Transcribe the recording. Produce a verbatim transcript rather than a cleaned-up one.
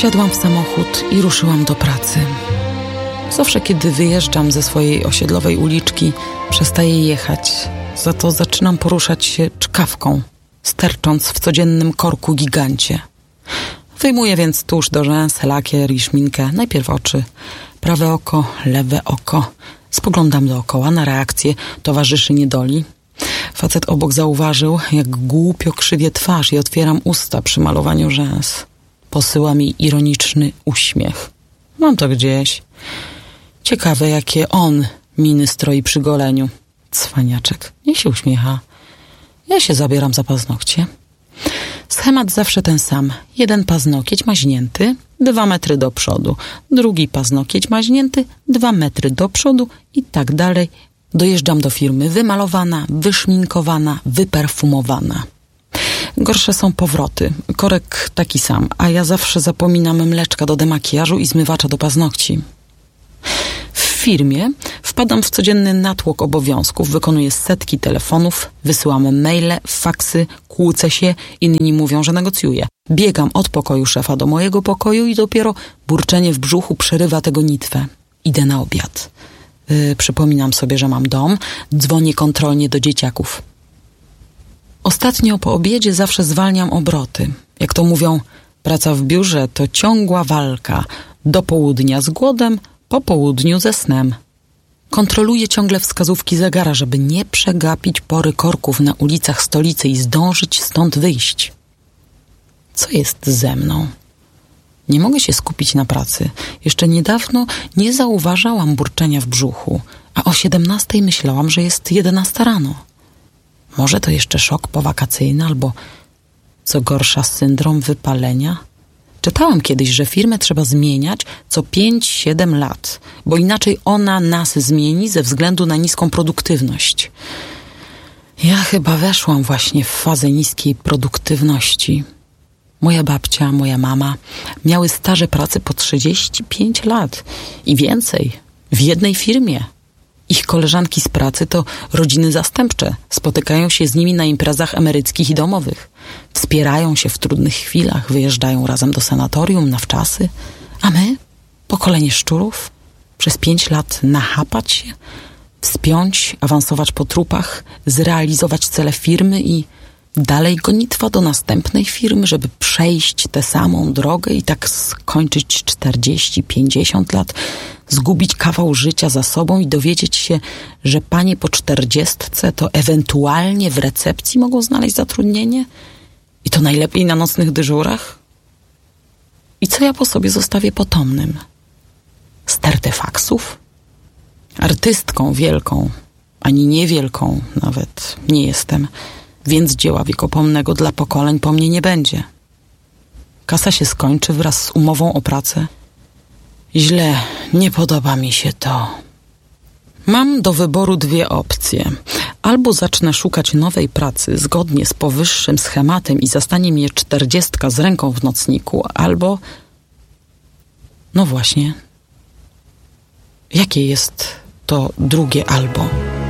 Wsiadłam w samochód i ruszyłam do pracy. Zawsze, kiedy wyjeżdżam ze swojej osiedlowej uliczki, przestaję jechać. Za to zaczynam poruszać się czkawką, stercząc w codziennym korku gigancie. Wyjmuję więc tusz do rzęs, lakier i szminkę. Najpierw oczy, prawe oko, lewe oko. Spoglądam dookoła na reakcję towarzyszy niedoli. Facet obok zauważył, jak głupio krzywię twarz i otwieram usta przy malowaniu rzęs. Posyła mi ironiczny uśmiech. Mam to gdzieś. Ciekawe, jakie on miny stroi przy goleniu. Cwaniaczek. Niech się uśmiecha. Ja się zabieram za paznokcie. Schemat zawsze ten sam. Jeden paznokieć maźnięty, dwa metry do przodu. Drugi paznokieć maźnięty, dwa metry do przodu i tak dalej. Dojeżdżam do firmy wymalowana, wyszminkowana, wyperfumowana. Gorsze są powroty. Korek taki sam, a ja zawsze zapominam mleczka do demakijażu i zmywacza do paznokci. W firmie wpadam w codzienny natłok obowiązków, wykonuję setki telefonów, wysyłam maile, faksy, kłócę się, inni mówią, że negocjuję. Biegam od pokoju szefa do mojego pokoju i dopiero burczenie w brzuchu przerywa tego nitwę. Idę na obiad. Yy, przypominam sobie, że mam dom, dzwonię kontrolnie do dzieciaków. Ostatnio po obiedzie zawsze zwalniam obroty. Jak to mówią, praca w biurze to ciągła walka. Do południa z głodem, po południu ze snem. Kontroluję ciągle wskazówki zegara, żeby nie przegapić pory korków na ulicach stolicy i zdążyć stąd wyjść. Co jest ze mną? Nie mogę się skupić na pracy. Jeszcze niedawno nie zauważałam burczenia w brzuchu, a o siedemnastej myślałam, że jest jedenasta rano. Może to jeszcze szok powakacyjny albo, co gorsza, syndrom wypalenia? Czytałam kiedyś, że firmę trzeba zmieniać co pięć siedem lat, bo inaczej ona nas zmieni ze względu na niską produktywność. Ja chyba weszłam właśnie w fazę niskiej produktywności. Moja babcia, moja mama miały staże pracy po trzydzieści pięć lat i więcej w jednej firmie. Ich koleżanki z pracy to rodziny zastępcze. Spotykają się z nimi na imprezach emeryckich i domowych. Wspierają się w trudnych chwilach, wyjeżdżają razem do sanatorium na wczasy. A my, pokolenie szczurów, przez pięć lat nachapać się, wspiąć, awansować po trupach, zrealizować cele firmy i dalej gonitwa do następnej firmy, żeby przejść tę samą drogę i tak skończyć czterdzieści pięćdziesiąt lat, zgubić kawał życia za sobą i dowiedzieć się, że panie po czterdziestce to ewentualnie w recepcji mogą znaleźć zatrudnienie i to najlepiej na nocnych dyżurach? I co ja po sobie zostawię potomnym? Stertę faksów? Artystką wielką, ani niewielką nawet nie jestem, więc dzieła wiekopomnego dla pokoleń po mnie nie będzie. Kasa się skończy wraz z umową o pracę. Źle, nie podoba mi się to. Mam do wyboru dwie opcje. Albo zacznę szukać nowej pracy zgodnie z powyższym schematem i zastanie mnie czterdziestka z ręką w nocniku, albo... No właśnie. Jakie jest to drugie albo?